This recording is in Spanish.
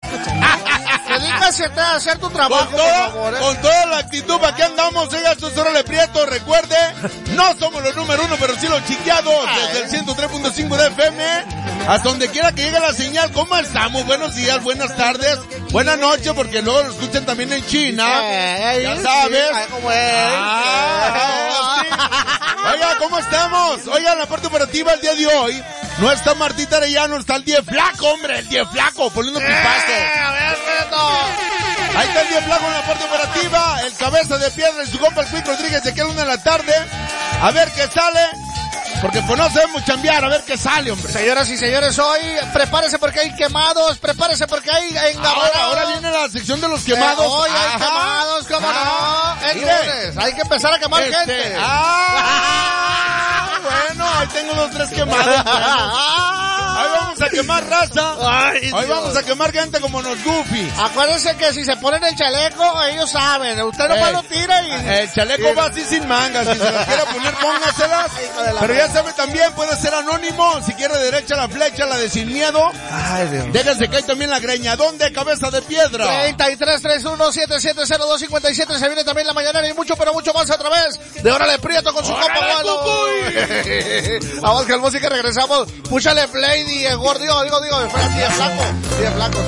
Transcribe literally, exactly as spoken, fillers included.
escuchando. Dedícase a hacer tu trabajo, con toda, por favor, ¿eh? Con toda la actitud, ¿para qué andamos? Oiga, esto es Órale Prieto, recuerde, no somos los número uno, pero sí los chiqueados, desde el ciento tres punto cinco de F M, hasta donde quiera que llegue la señal. ¿Cómo estamos? Buenos días, buenas tardes, buenas noches, porque luego lo escuchan también en China, Eh, ya sí, sabes. ay, ¿cómo es? Ah, sí. Oiga, ¿cómo estamos? Oiga, en la parte operativa el día de hoy, no está Martita Arellano, está el Die Flaco, hombre, el Die Flaco, poniendo pipazo. Eh, a ver, Reto. Ahí está el Die Flaco en la parte operativa, el cabeza de piedra y su compa el Quick Rodríguez de que a la una de la tarde, a ver qué sale, porque pues no sabemos chambear, a ver qué sale, hombre. Señoras y señores, hoy prepárese porque hay quemados, prepárese porque hay engabanados. Ahora, ahora viene la sección de los quemados. Eh, hoy hay Ajá. quemados, ¿cómo Ah, no? El mire. lunes, hay que empezar a quemar Este, gente. Ah, bueno, ahí tengo los tres quemados. Ahí vamos a quemar raza. Ay, Hoy Dios. vamos a quemar gente como los Goofy. Acuérdense que si se ponen el chaleco, ellos saben. Usted nomás Eh, lo tira y... El chaleco va así sin mangas. Si se las quiere poner, póngaselas. Hijo de la Pero ya madre. sabe también, puede ser anónimo. Si quiere derecha la flecha, la de sin miedo. Ay, Dios. Déjense caer también la greña. ¿Dónde? Cabeza de piedra. treinta y tres, treinta y uno, setenta y siete, cero dos, cincuenta y siete. Se viene también la mañanera y mucho, pero mucho más a través de Órale Prieto con su ¡Órale, compa Gualo. Vamos que el música regresamos. Púchale play, Diego, digo, digo, digo, espera, Diego Flaco, Diego Flaco.